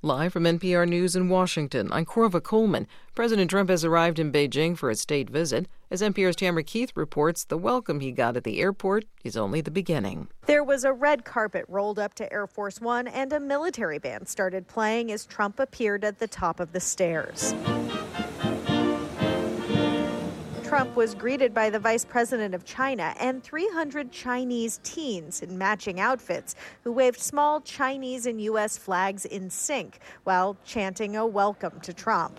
Live from NPR News in Washington, I'm Corva Coleman. President Trump has arrived in Beijing for a state visit. As NPR's Tamara Keith reports, the welcome he got at the airport is only the beginning. There was a red carpet rolled up to Air Force One, and a military band started playing as Trump appeared at the top of the stairs. Trump was greeted by the vice president of China and 300 Chinese teens in matching outfits who waved small Chinese and U.S. flags in sync while chanting a welcome to Trump.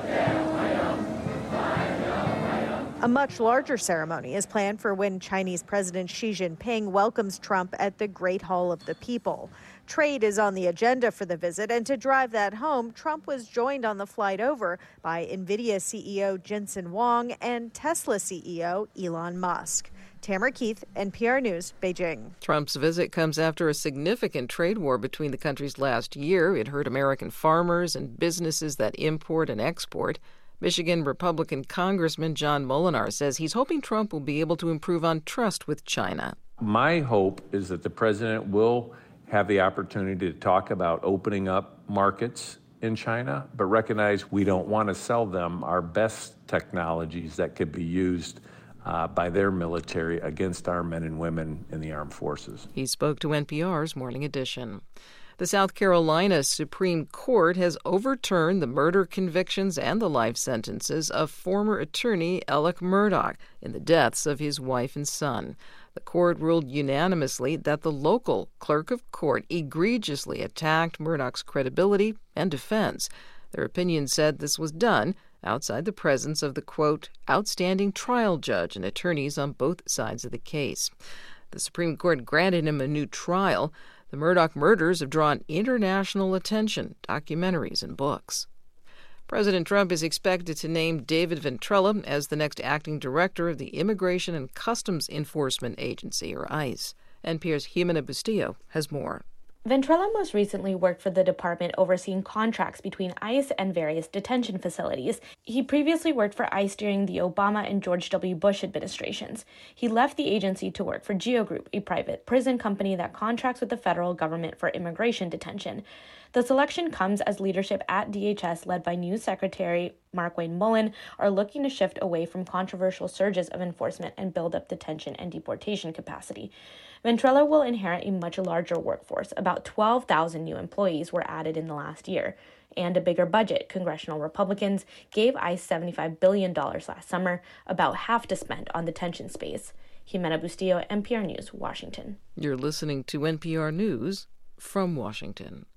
A much larger ceremony is planned for when Chinese President Xi Jinping welcomes Trump at the Great Hall of the People. Trade is on the agenda for the visit, and to drive that home, Trump was joined on the flight over by NVIDIA CEO Jensen Huang and Tesla CEO Elon Musk. Tamara Keith, NPR News, Beijing. Trump's visit comes after a significant trade war between the countries last year. It hurt American farmers and businesses that import and export. Michigan Republican Congressman John Molinar says he's hoping Trump will be able to improve on trust with China. My hope is that the president will have the opportunity to talk about opening up markets in China, but recognize we don't want to sell them our best technologies that could be used by their military against our men and women in the armed forces. He spoke to NPR's Morning Edition. The South Carolina Supreme Court has overturned the murder convictions and the life sentences of former attorney Alec Murdaugh in the deaths of his wife and son. The court ruled unanimously that the local clerk of court egregiously attacked Murdaugh's credibility and defense. Their opinion said this was done outside the presence of the, quote, outstanding trial judge and attorneys on both sides of the case. The Supreme Court granted him a new trial. The Murdaugh murders have drawn international attention, documentaries, and books. President Trump is expected to name David Ventrella as the next acting director of the Immigration and Customs Enforcement Agency, or ICE. NPR's Jimena Bustillo has more. Ventrella most recently worked for the department overseeing contracts between ICE and various detention facilities. He previously worked for ICE during the Obama and George W. Bush administrations. He left the agency to work for GEO Group, a private prison company that contracts with the federal government for immigration detention. The selection comes as leadership at DHS, led by new Secretary Markwayne Mullin, are looking to shift away from controversial surges of enforcement and build up detention and deportation capacity. Ventrella will inherit a much larger workforce. About 12,000 new employees were added in the last year. And a bigger budget. Congressional Republicans gave ICE $75 billion last summer, about half to spend on detention space. Jimena Bustillo, NPR News, Washington. You're listening to NPR News from Washington.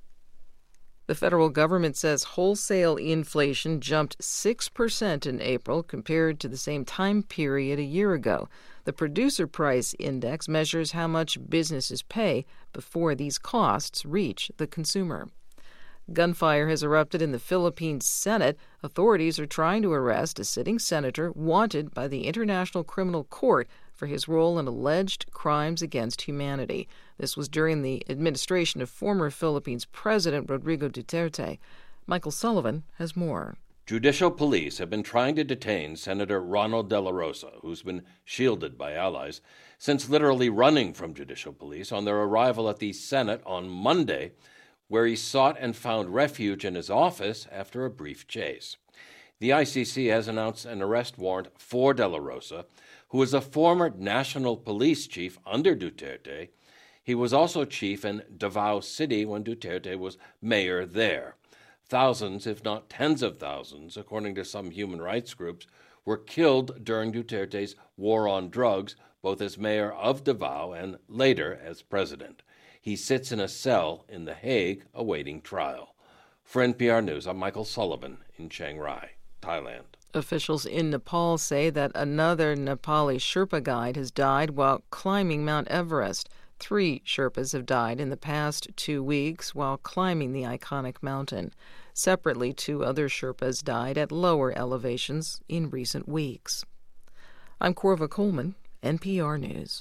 The federal government says wholesale inflation jumped 6% in April compared to the same time period a year ago. The Producer Price Index measures how much businesses pay before these costs reach the consumer. Gunfire has erupted in the Philippine Senate. Authorities are trying to arrest a sitting senator wanted by the International Criminal Court for his role in alleged crimes against humanity. This was during the administration of former Philippines President Rodrigo Duterte. Michael Sullivan has more. Judicial police have been trying to detain Senator Ronald De La Rosa, who's been shielded by allies, since literally running from judicial police on their arrival at the Senate on Monday, where he sought and found refuge in his office after a brief chase. The ICC has announced an arrest warrant for De La Rosa, who was a former national police chief under Duterte. He was also chief in Davao City when Duterte was mayor there. Thousands, if not tens of thousands, according to some human rights groups, were killed during Duterte's war on drugs, both as mayor of Davao and later as president. He sits in a cell in The Hague awaiting trial. For NPR News, I'm Michael Sullivan in Chiang Rai, Thailand. Officials in Nepal say that another Nepali Sherpa guide has died while climbing Mount Everest. 3 Sherpas have died in the past 2 weeks while climbing the iconic mountain. Separately, 2 other Sherpas died at lower elevations in recent weeks. I'm Corva Coleman, NPR News.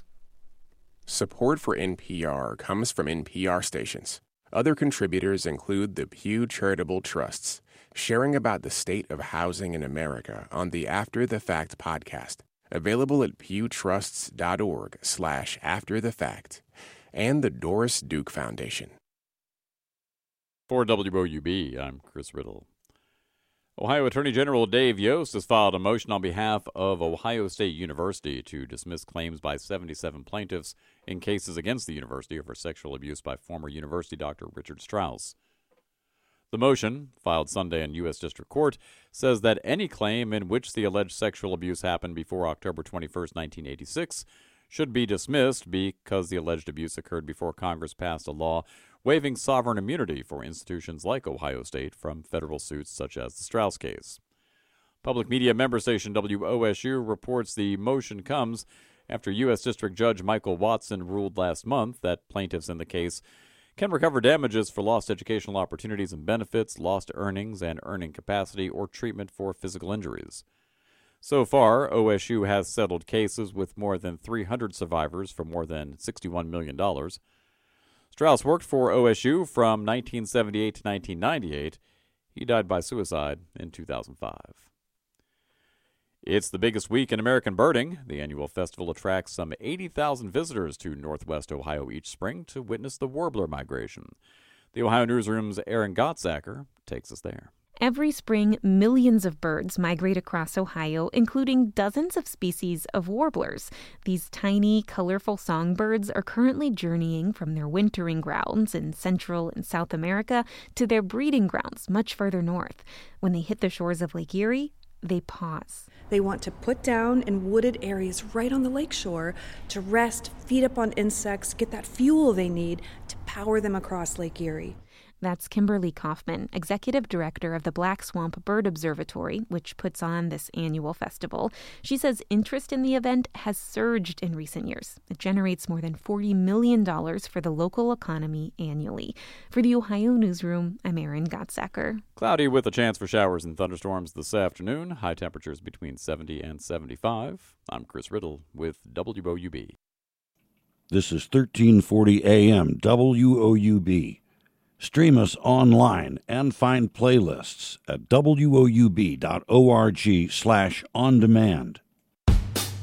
Support for NPR comes from NPR stations. Other contributors include the Pew Charitable Trusts, sharing about the state of housing in America on the After the Fact podcast, available at pewtrusts.org/afterthefact, and the Doris Duke Foundation. For WOUB, I'm Chris Riddle. Ohio Attorney General Dave Yost has filed a motion on behalf of Ohio State University to dismiss claims by 77 plaintiffs in cases against the university over sexual abuse by former university doctor Richard Strauss. The motion, filed Sunday in U.S. District Court, says that any claim in which the alleged sexual abuse happened before October 21, 1986, should be dismissed because the alleged abuse occurred before Congress passed a law waiving sovereign immunity for institutions like Ohio State from federal suits such as the Strauss case. Public media member station WOSU reports the motion comes after U.S. District Judge Michael Watson ruled last month that plaintiffs in the case can recover damages for lost educational opportunities and benefits, lost earnings and earning capacity, or treatment for physical injuries. So far, OSU has settled cases with more than 300 survivors for more than $61 million. Strauss worked for OSU from 1978 to 1998. He died by suicide in 2005. It's the biggest week in American birding. The annual festival attracts some 80,000 visitors to Northwest Ohio each spring to witness the warbler migration. The Ohio Newsroom's Aaron Gottsacker takes us there. Every spring, millions of birds migrate across Ohio, including dozens of species of warblers. These tiny, colorful songbirds are currently journeying from their wintering grounds in Central and South America to their breeding grounds much further north. When they hit the shores of Lake Erie, they pause. They want to put down in wooded areas right on the lakeshore to rest, feed up on insects, get that fuel they need to power them across Lake Erie. That's Kimberly Kaufman, executive director of the Black Swamp Bird Observatory, which puts on this annual festival. She says interest in the event has surged in recent years. It generates more than $40 million for the local economy annually. For the Ohio Newsroom, I'm Aaron Gottsacker. Cloudy with a chance for showers and thunderstorms this afternoon. High temperatures between 70 and 75. I'm Chris Riddle with WOUB. This is 1340 AM WOUB. Stream us online and find playlists at woub.org/on-demand.